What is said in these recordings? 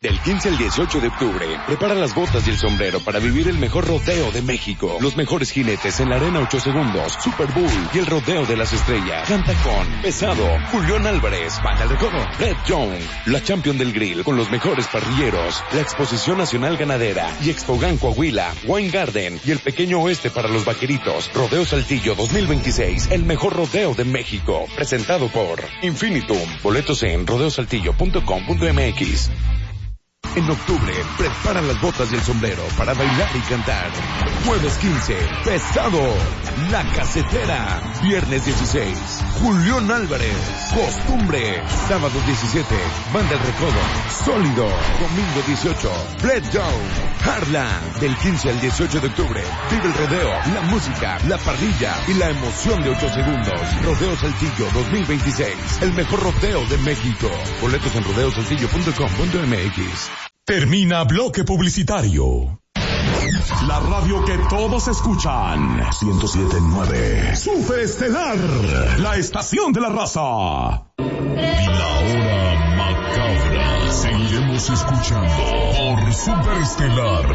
Del 15 al 18 de octubre, prepara las botas y el sombrero para vivir el mejor rodeo de México. Los mejores jinetes en la Arena 8 Segundos, Super Bowl y el Rodeo de las Estrellas. Canta con Pesado, Julián Álvarez, Banda El Recodo, Red Young, la Champion del Grill con los mejores parrilleros, la Exposición Nacional Ganadera y Expogan Coahuila, Wine Garden y el Pequeño Oeste para los Vaqueritos. Rodeo Saltillo 2026, el mejor rodeo de México. Presentado por Infinitum. Boletos en rodeosaltillo.com.mx. En octubre, prepara las botas y el sombrero para bailar y cantar. Jueves 15, Pesado, La Casetera. Viernes 16, Julián Álvarez, Costumbre. Sábado 17, Banda El Recodo, Sólido. Domingo 18, Red Young, Harlan. Del 15 al 18 de octubre, vive el rodeo, la música, la parrilla y la emoción de 8 segundos. Rodeo Saltillo 2026, el mejor rodeo de México. Boletos en rodeosaltillo.com.mx. Termina bloque publicitario. La radio que todos escuchan. 107.9. Super Estelar. La estación de la raza. Y la hora macabra. Seguiremos escuchando por Super Estelar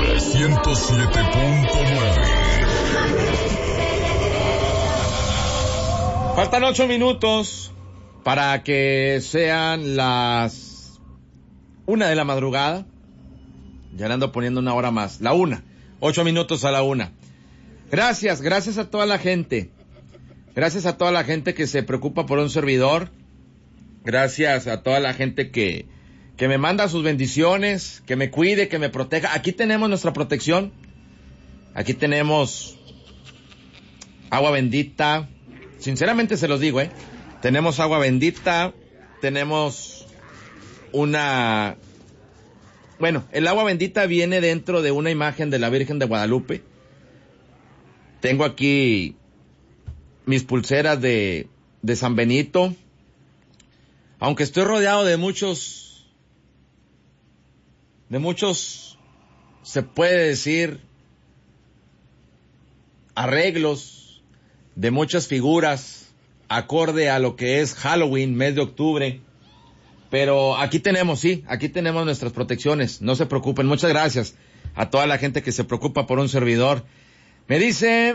107.9. Faltan 8 minutos para que sean las 1 de la madrugada. Ya le ando poniendo una hora más. La 1. 8 minutos a la 1. Gracias a toda la gente. Gracias a toda la gente que se preocupa por un servidor. Gracias a toda la gente que me manda sus bendiciones, que me cuide, que me proteja. Aquí tenemos nuestra protección. Aquí tenemos agua bendita. Sinceramente se los digo, tenemos agua bendita, tenemos el agua bendita viene dentro de una imagen de la Virgen de Guadalupe. Tengo aquí mis pulseras de San Benito. Aunque estoy rodeado de muchos, se puede decir, arreglos, de muchas figuras, acorde a lo que es Halloween, mes de octubre. Pero aquí tenemos nuestras protecciones, no se preocupen. Muchas gracias a toda la gente que se preocupa por un servidor. Me dice,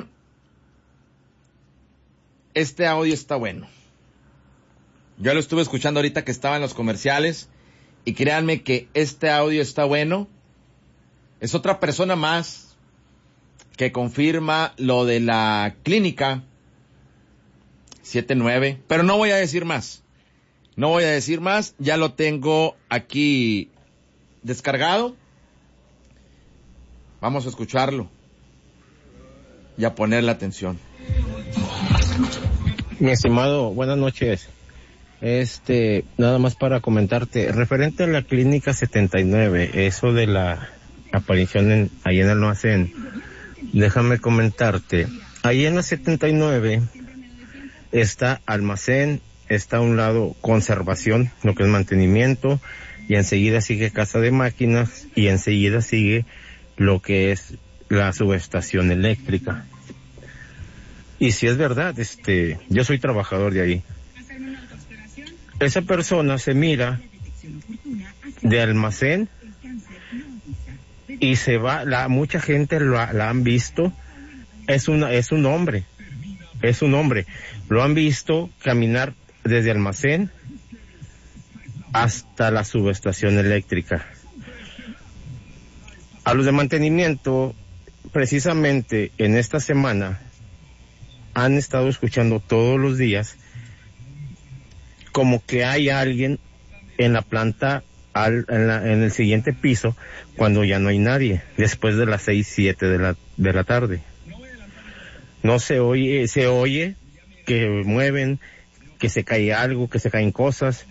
este audio está bueno. Yo lo estuve escuchando ahorita que estaba en los comerciales y créanme que este audio está bueno. Es otra persona más que confirma lo de la clínica 79, pero no voy a decir más. Ya lo tengo aquí descargado. Vamos a escucharlo y a ponerle atención. Mi estimado, buenas noches. Nada más para comentarte, referente a la clínica 79, eso de la aparición ahí en el almacén, déjame comentarte, ahí en la 79 está almacén, está a un lado conservación, lo que es mantenimiento, y enseguida sigue casa de máquinas, y enseguida sigue lo que es la subestación eléctrica. Y si es verdad, yo soy trabajador de ahí. Esa persona se mira de almacén y se va, mucha gente la han visto, es un hombre, lo han visto caminar desde almacén hasta la subestación eléctrica. A los de mantenimiento, precisamente en esta semana, han estado escuchando todos los días como que hay alguien en la planta, en el siguiente piso, cuando ya no hay nadie, después de las 6-7 de la tarde. No se oye que mueven, que se cae algo, que se caen cosas,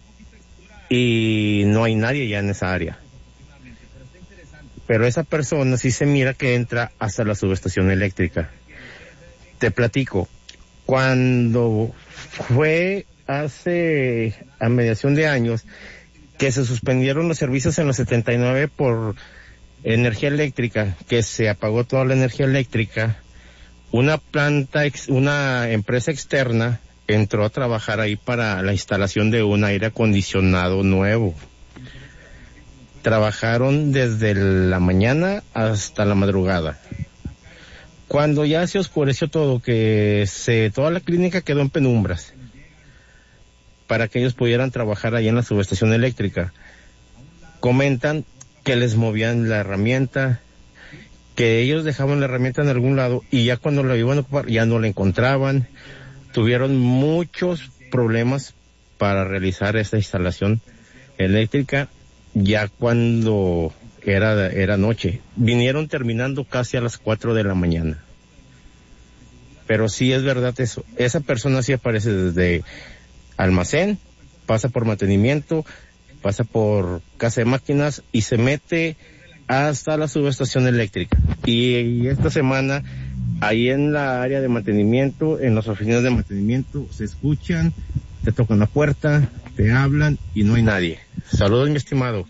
y no hay nadie ya en esa área. Pero esa persona sí se mira que entra hasta la subestación eléctrica. Te platico, cuando fue hace a mediación de años que se suspendieron los servicios en los 79 por energía eléctrica, que se apagó toda la energía eléctrica, una empresa externa entró a trabajar ahí para la instalación de un aire acondicionado nuevo. trabajaron desde la mañana hasta la madrugada. Cuando ya se oscureció todo, toda la clínica quedó en penumbras para que ellos pudieran trabajar ahí en la subestación eléctrica. Comentan que les movían la herramienta, que ellos dejaban la herramienta en algún lado y ya cuando la iban a ocupar ya no la encontraban. Tuvieron muchos problemas para realizar esta instalación eléctrica ya cuando era noche. Vinieron terminando casi a las 4 de la mañana. Pero sí es verdad eso. Esa persona sí aparece desde almacén, pasa por mantenimiento, pasa por casa de máquinas y se mete hasta la subestación eléctrica. Y esta semana, ahí en la área de mantenimiento, en las oficinas de mantenimiento, se escuchan, te tocan la puerta, te hablan y no hay nadie. Saludos, mi estimado.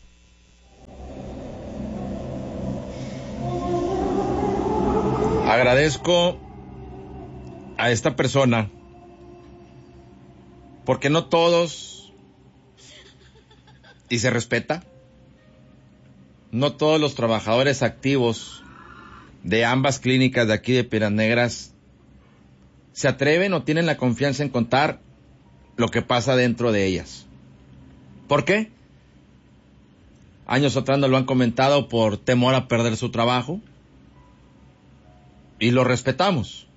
Agradezco a esta persona porque no todos, y se respeta, no todos los trabajadores activos de ambas clínicas de aquí de Piedras Negras se atreven o tienen la confianza en contar lo que pasa dentro de ellas. ¿Por qué? Años atrás nos lo han comentado por temor a perder su trabajo y lo respetamos.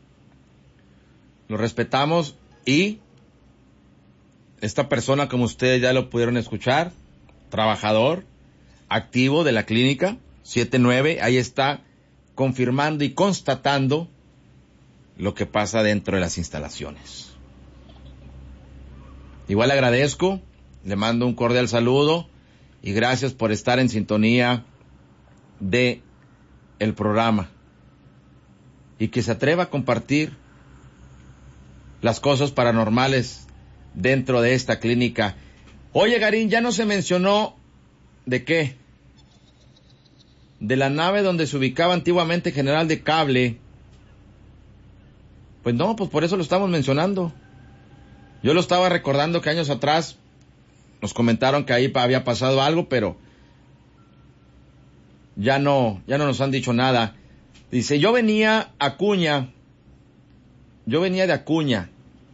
Lo respetamos y esta persona, como ustedes ya lo pudieron escuchar, trabajador activo de la clínica 79, ahí está confirmando y constatando lo que pasa dentro de las instalaciones. Igual le agradezco, le mando un cordial saludo y gracias por estar en sintonía de el programa y que se atreva a compartir las cosas paranormales dentro de esta clínica. Oye, Garín, ya no se mencionó ¿de qué? De la nave donde se ubicaba antiguamente General de Cable. Pues no, pues por eso lo estamos mencionando. Yo lo estaba recordando que años atrás nos comentaron que ahí había pasado algo, pero ya no nos han dicho nada. Dice, yo venía de Acuña,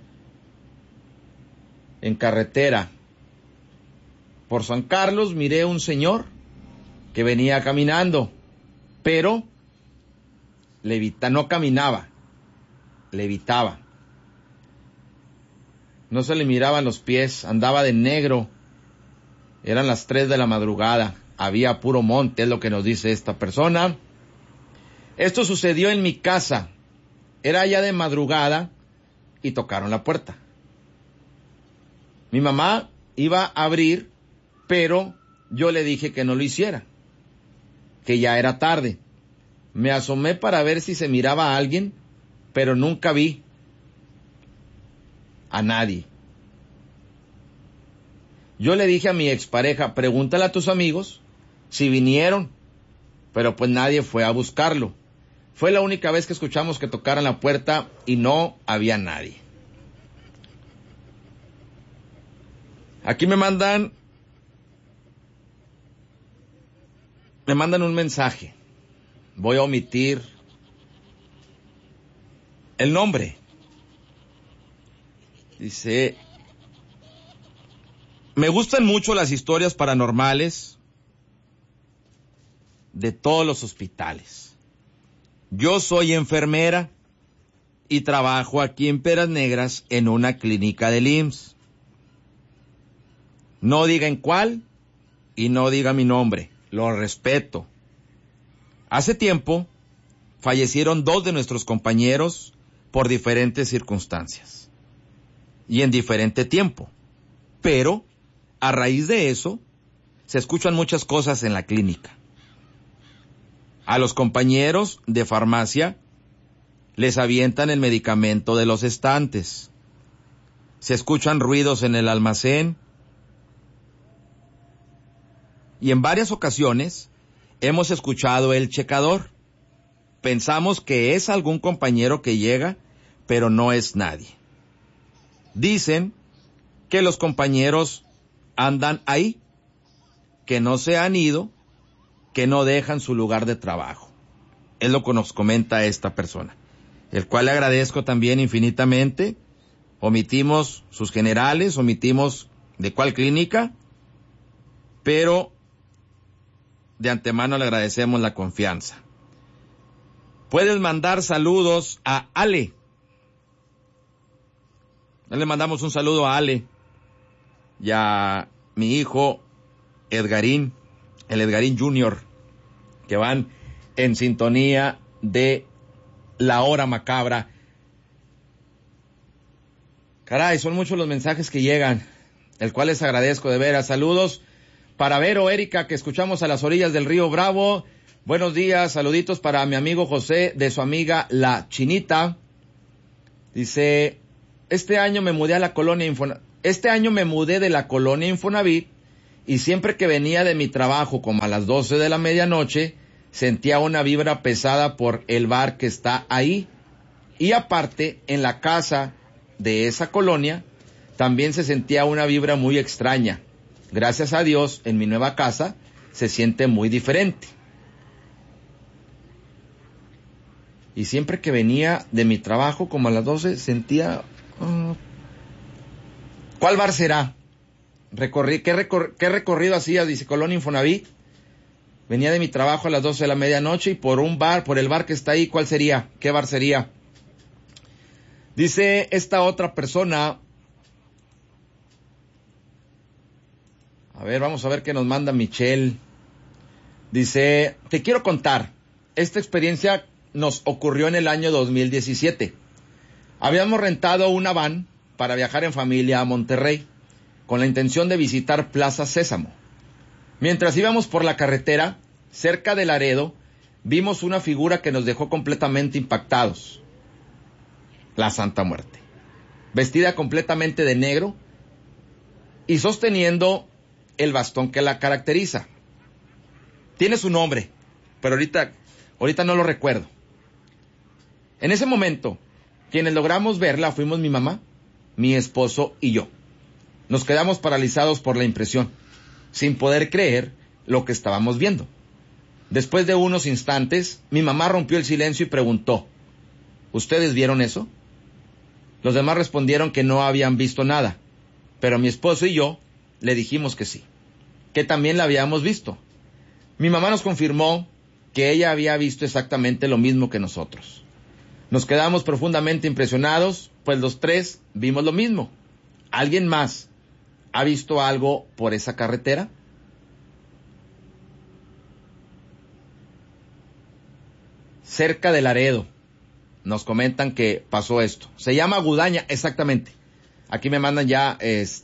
en carretera. Por San Carlos miré un señor que venía caminando, pero no caminaba, levitaba. No se le miraban los pies, andaba de negro. Eran las 3 de la madrugada, había puro monte, es lo que nos dice esta persona. Esto sucedió en mi casa, era ya de madrugada y tocaron la puerta. Mi mamá iba a abrir, pero yo le dije que no lo hiciera, que ya era tarde. Me asomé para ver si se miraba a alguien, pero nunca vi a nadie. Yo le dije a mi expareja, pregúntale a tus amigos si vinieron, pero pues nadie fue a buscarlo. Fue la única vez que escuchamos que tocaran la puerta y no había nadie. Aquí me mandan un mensaje. Voy a omitir el nombre. Dice, me gustan mucho las historias paranormales de todos los hospitales. Yo soy enfermera y trabajo aquí en Piedras Negras en una clínica del IMSS. No diga en cuál y no diga mi nombre, lo respeto. Hace tiempo fallecieron 2 de nuestros compañeros por diferentes circunstancias y en diferente tiempo, pero a raíz de eso se escuchan muchas cosas en la clínica. A los compañeros de farmacia les avientan el medicamento de los estantes. Se escuchan ruidos en el almacén. Y en varias ocasiones hemos escuchado el checador. Pensamos que es algún compañero que llega, pero no es nadie. Dicen que los compañeros andan ahí, que no se han ido, que no dejan su lugar de trabajo. Es lo que nos comenta esta persona, el cual le agradezco también infinitamente. Omitimos sus generales, omitimos de cuál clínica, pero de antemano le agradecemos la confianza. Puedes mandar saludos a Ale. Le mandamos un saludo a Ale y a mi hijo Edgarín, el Edgarín Junior, que van en sintonía de La Hora Macabra. Caray, son muchos los mensajes que llegan, el cual les agradezco de veras. Saludos para Vero, Erika, que escuchamos a las orillas del río Bravo. Buenos días, saluditos para mi amigo José, de su amiga La Chinita. Dice, este año me mudé de la colonia Infonavit, y siempre que venía de mi trabajo como a las 12 de la medianoche, sentía una vibra pesada por el bar que está ahí. Y aparte, en la casa de esa colonia, también se sentía una vibra muy extraña. Gracias a Dios, en mi nueva casa, se siente muy diferente. Y siempre que venía de mi trabajo, como a las 12, sentía... ¿Cuál bar será? ¿Qué recorrido hacías? Dice Colonia Infonavit. Venía de mi trabajo a las 12 de la medianoche y por el bar que está ahí, ¿cuál sería? ¿Qué bar sería? Dice esta otra persona. A ver, vamos a ver qué nos manda Michelle. Dice, te quiero contar. Esta experiencia nos ocurrió en el año 2017. Habíamos rentado una van para viajar en familia a Monterrey, con la intención de visitar Plaza Sésamo. Mientras íbamos por la carretera, cerca de Laredo, vimos una figura que nos dejó completamente impactados. La Santa Muerte, vestida completamente de negro y sosteniendo el bastón que la caracteriza. Tiene su nombre, pero ahorita no lo recuerdo. En ese momento, quienes logramos verla fuimos mi mamá, mi esposo y yo. Nos quedamos paralizados por la impresión, sin poder creer lo que estábamos viendo. Después de unos instantes, mi mamá rompió el silencio y preguntó, ¿ustedes vieron eso? Los demás respondieron que no habían visto nada, pero mi esposo y yo le dijimos que sí, que también la habíamos visto. Mi mamá nos confirmó que ella había visto exactamente lo mismo que nosotros. Nos quedamos profundamente impresionados, pues los tres vimos lo mismo. ¿Alguien más ha visto algo por esa carretera? Cerca de Laredo, nos comentan que pasó esto. Se llama Gudaña, exactamente. Aquí me mandan ya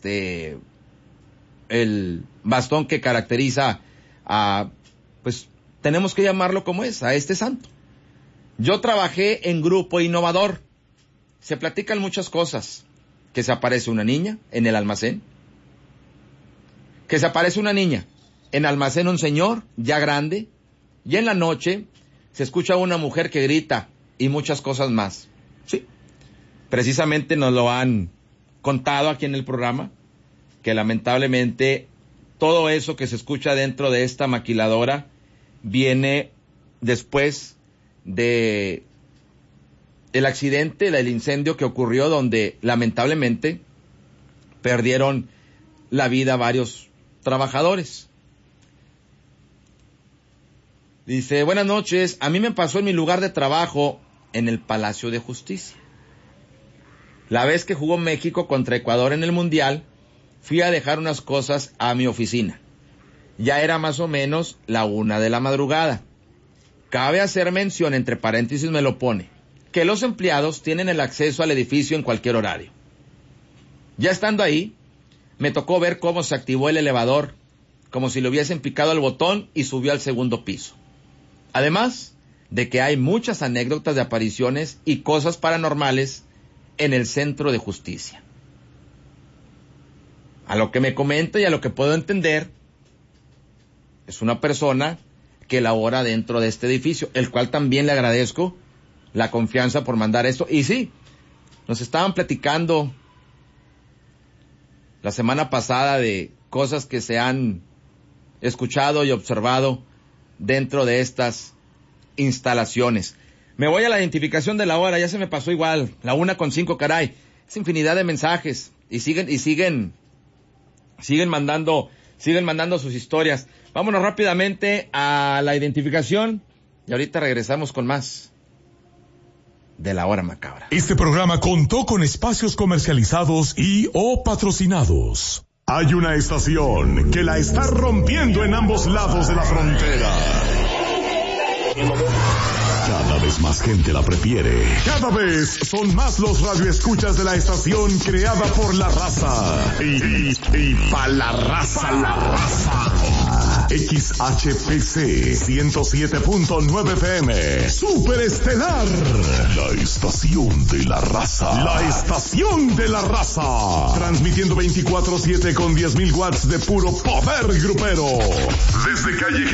el bastón que caracteriza a, pues tenemos que llamarlo como es, a este santo. Yo trabajé en Grupo Innovador. Se platican muchas cosas. Que se aparece una niña en el almacén. Que se aparece una niña en el almacén, un señor ya grande. Y en la noche se escucha una mujer que grita y muchas cosas más. Sí, precisamente nos lo han contado aquí en el programa, que lamentablemente todo eso que se escucha dentro de esta maquiladora viene después de el accidente, del incendio que ocurrió, donde lamentablemente perdieron la vida varios trabajadores. Dice, buenas noches, a mí me pasó en mi lugar de trabajo en el Palacio de Justicia. La vez que jugó México contra Ecuador en el Mundial, fui a dejar unas cosas a mi oficina. Ya era más o menos la 1 de la madrugada. Cabe hacer mención, entre paréntesis me lo pone, que los empleados tienen el acceso al edificio en cualquier horario. Ya estando ahí, me tocó ver cómo se activó el elevador, como si le hubiesen picado el botón y subió al segundo piso. Además de que hay muchas anécdotas de apariciones y cosas paranormales en el centro de justicia. A lo que me comenta y a lo que puedo entender, es una persona que labora dentro de este edificio, el cual también le agradezco la confianza por mandar esto. Y sí, nos estaban platicando la semana pasada de cosas que se han escuchado y observado dentro de estas instalaciones. Me voy a la identificación de la hora, ya se me pasó igual, la 1:05, caray. Es infinidad de mensajes y siguen mandando sus historias. Vámonos rápidamente a la identificación y ahorita regresamos con más de la hora macabra. Este programa contó con espacios comercializados y o patrocinados. Hay una estación que la está rompiendo en ambos lados de la frontera. Cada vez más gente la prefiere. Cada vez son más los radioescuchas de la estación creada por la raza. Y pa' la raza. XHPC 107.9 FM. Super Estelar. La estación de la raza. La estación de la raza. Transmitiendo 24/7 con 10,000 watts de puro poder grupero. Desde calle